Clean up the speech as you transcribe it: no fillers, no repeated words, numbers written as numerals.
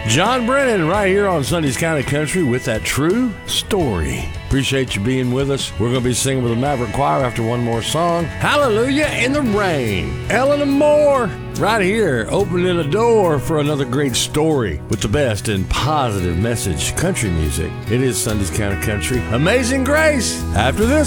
John Brennan right here on Sunday's Kind of Country with that true story. Appreciate you being with us. We're going to be singing with the Maverick Choir after one more song. Hallelujah in the Rain. Eleanor Moore right here opening a door for another great story with the best in positive message country music. It is Sunday's Kind of Country. Amazing Grace after this.